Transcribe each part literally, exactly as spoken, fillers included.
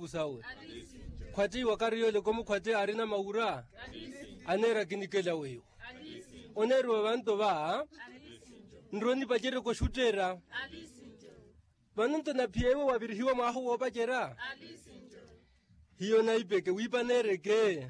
kusawe kwati wakariyo le komu kwati arina maura anera kinikela weyo onero bantu ba ndroni bajere ko shutera banunto na piewe wabirihiwa maho wabajera hiyo na ibeke wipanereke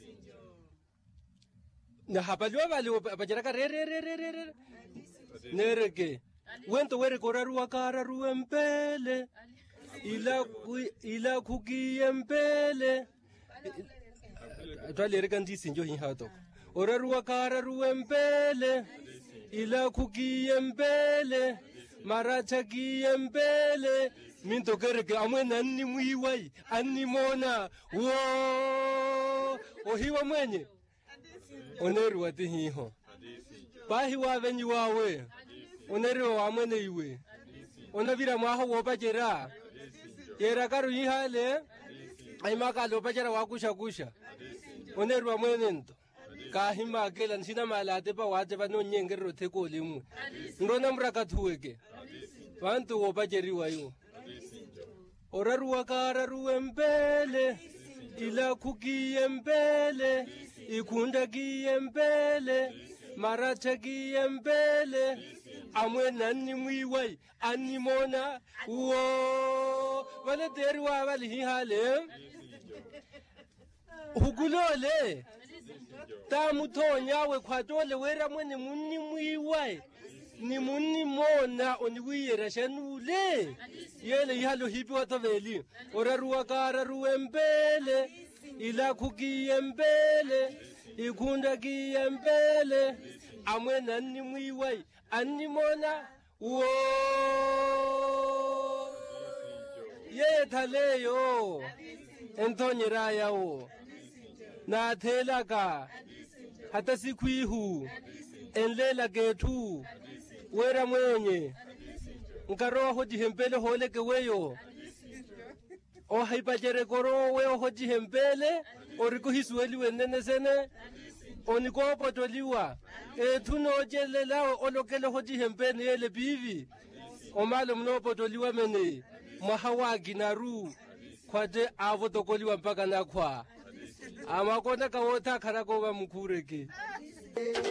na hapalwa bali bajera ka re re re re re nereke wento were koraru wakara ruempele ila ila kuki empele atwale reka ndisi njo hinhato oraru wakara ruempele ila kuki empele maracha ki empele minto kereke amwena anni muiwai anni mona wo ohiwa mwenye oneru ati hiho bahi wa venyi wawe oneru wa mwene iwe onavira mwaho wopajera yera karu yihale aimaka lopajera wakusha kusha oneru wa mwene nto kahima kela nsina malate pa waje bano nyengero theko limwe ndona mrakathuweke bantu wopajeri wayo oraru wakara ruempele ila kuki empele ikunda ki empele maracha ki empele amwena ni mwiwai animona wo wale terwa wale hihale hugulole tamutonya we kwatole wera mwene munni mwiwai ni munni mona oniwiyera shanule yele ihalo hipi watoveli oraru wakara ruempele ila kuki empele ikunda ki empele amwena ni mwiwai animona wo ye thaleyo entonyera yawo na thelaka hata sikwihu enlela kethu wera mwenye nkaro hoji hempele holeke weyo o haipajere koro weyo hoji hempele oriko hisweli wenene sene oniko potoliwa e tuno jele lao olokele hoji hempene yele bivi o malo mno potoliwa mene mahawagi naru kwate avotokoliwa mpaka nakwa amakona kawota karako ba mkureke